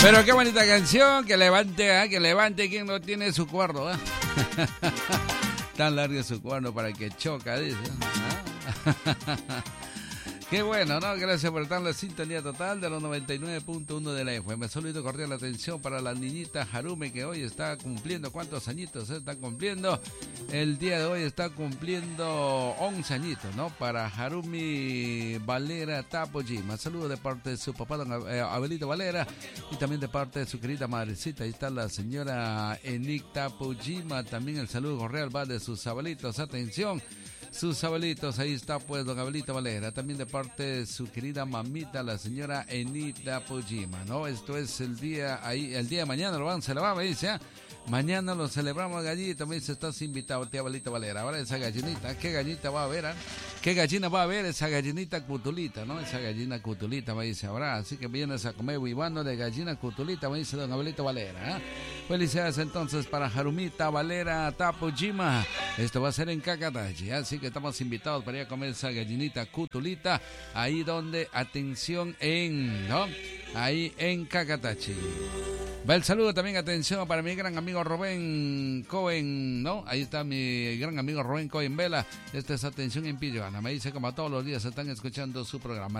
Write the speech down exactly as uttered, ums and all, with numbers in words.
Pero qué bonita canción, que levante, ¿eh? Que levante quien no tiene su cuerno, ¿eh? Tan largo su cuerno para que choca, dice. ¿Ah? Qué bueno, ¿no? Gracias por estar en la sintonía total de los noventa y nueve punto uno de la F M. Saludo cordial atención para la niñita Harume, que hoy está cumpliendo, ¿cuántos añitos está cumpliendo? El día de hoy está cumpliendo once añitos, ¿no? Para Harumi Valera Tapojima. Saludo de parte de su papá, don Abelito Valera, y también de parte de su querida madrecita. Ahí está la señora Enik Tapojima. También el saludo cordial va de sus abuelitos. Atención. Sus abuelitos, ahí está pues don Abelito Valera, también de parte de su querida mamita, la señora Enita Pujima, ¿no? Esto es el día, ahí, el día de mañana lo van a celebrar, me dice, ¿eh? Mañana lo celebramos gallito, me dice, estás invitado, tía Abelito Valera. Ahora esa gallinita, ¿qué gallita va a haber? ¿Eh? ¿Qué gallina va a haber? Esa gallinita cutulita, ¿no? Esa gallina cutulita, me dice, ahora, así que vienes a comer huibano de gallina cutulita, me dice don Abelito Valera, ¿eh? Felicidades entonces para Harumita Valera Tapojima. Esto va a ser en Cacatachi, así que estamos invitados para ir a comer esa gallinita cutulita, ahí donde, atención, en, ¿no? Ahí en Cacatachi. Va el saludo también, atención, para mi gran amigo Rubén Cohen, ¿no? Ahí está mi gran amigo Rubén Cohen Vela. Esta es atención en Pilloana. Me dice como todos los días están escuchando su programa.